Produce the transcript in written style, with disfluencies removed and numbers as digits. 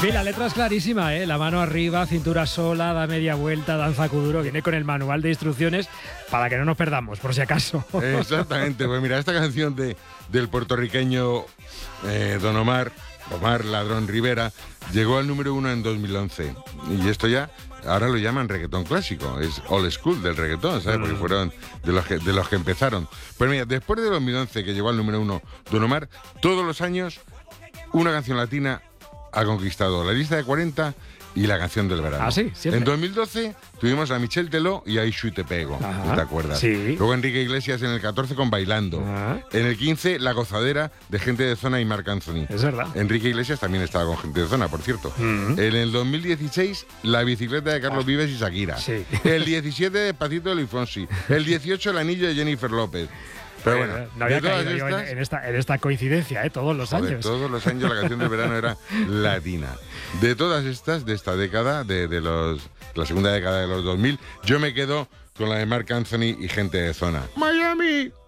La letra es clarísima, ¿eh? La mano arriba, cintura sola, da media vuelta, danza kuduro. Viene con el manual de instrucciones para que no nos perdamos, por si acaso. Exactamente. Pues mira, esta canción del puertorriqueño Don Omar Ladrón Rivera, llegó al número 1 en 2011. Y esto ya, ahora lo llaman reggaetón clásico. Es old school del reggaetón, ¿sabes? Porque fueron de los que empezaron. Pues mira, después de 2011, que llegó al número 1 Don Omar, todos los años una canción latina ha conquistado la lista de 40 y la canción del verano. Ah, sí, siempre. En 2012 tuvimos a Michel Teló y a Ishu y Te Pego, ¿te acuerdas? Sí. Luego Enrique Iglesias en el 14 con Bailando. En el 15, La Gozadera de Gente de Zona y Marc Anthony. Es verdad. Enrique Iglesias también estaba con Gente de Zona, por cierto. En el 2016, La Bicicleta de Carlos Vives y Shakira. Sí. El 17, Despacito de Luis Fonsi. El 18, El Anillo de Jennifer López. Pero bueno, no había de todas caído yo estas, en esta coincidencia, todos los años. Todos los años la canción del verano era latina. De todas estas, de esta década, de la segunda década de los 2000, yo me quedo con la de Marc Anthony y Gente de Zona. ¡Miami!